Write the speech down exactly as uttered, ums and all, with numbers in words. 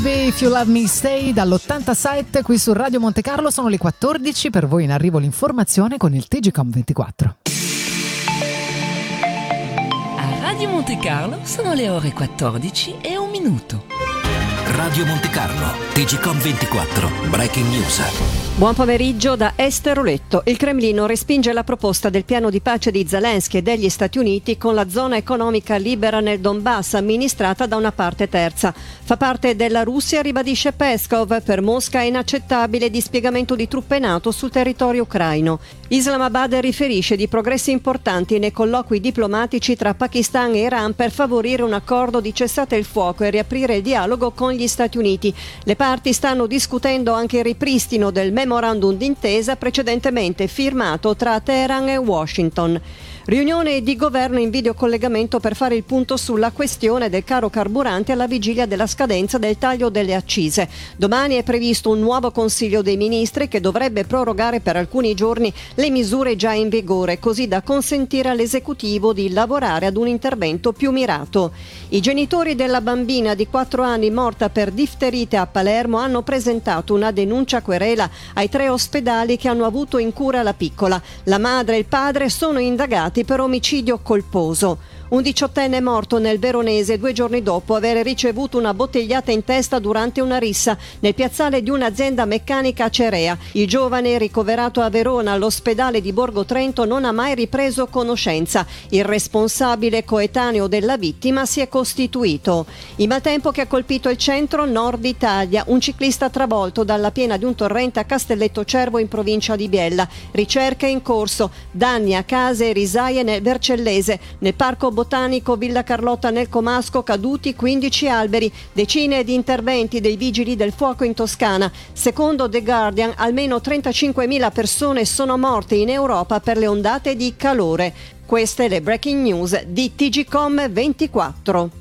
If You Love Me Stay dall'ottantasette qui su Radio Monte Carlo. Sono le quattordici, per voi in arrivo l'informazione con il T G Com ventiquattro. A Radio Monte Carlo sono le ore quattordici e un minuto. Radio Monte Carlo, T G Com ventiquattro, Breaking News. Buon pomeriggio da Esther Oletto. Il Cremlino respinge la proposta del piano di pace di Zelensky e degli Stati Uniti con la zona economica libera nel Donbass amministrata da una parte terza. Fa parte della Russia, ribadisce Peskov. Per Mosca è inaccettabile il dispiegamento di truppe NATO sul territorio ucraino. Islamabad riferisce di progressi importanti nei colloqui diplomatici tra Pakistan e Iran per favorire un accordo di cessate il fuoco e riaprire il dialogo con gli Stati Uniti. Le parti stanno discutendo anche il ripristino del memorandum d'intesa precedentemente firmato tra Teheran e Washington. Riunione di governo in videocollegamento per fare il punto sulla questione del caro carburante alla vigilia della scadenza del taglio delle accise. Domani è previsto un nuovo Consiglio dei Ministri che dovrebbe prorogare per alcuni giorni le misure già in vigore, così da consentire all'esecutivo di lavorare ad un intervento più mirato. I genitori della bambina di quattro anni morta per difterite a Palermo hanno presentato una denuncia querela ai tre ospedali che hanno avuto in cura la piccola. La madre e il padre sono indagati per omicidio colposo. Un diciottenne è morto nel Veronese due giorni dopo aver ricevuto una bottigliata in testa durante una rissa nel piazzale di un'azienda meccanica acerea. Il giovane, ricoverato a Verona all'ospedale di Borgo Trento, non ha mai ripreso conoscenza. Il responsabile coetaneo della vittima si è costituito. Il maltempo che ha colpito il centro-nord Italia. Un ciclista travolto dalla piena di un torrente a Castelletto Cervo in provincia di Biella. Ricerche in corso. Danni a case e risaie nel Vercellese. Nel parco botanico Villa Carlotta nel Comasco caduti quindici alberi, decine di interventi dei vigili del fuoco in Toscana. Secondo The Guardian, almeno trentacinquemila persone sono morte in Europa per le ondate di calore. Queste le breaking news di T G Com ventiquattro.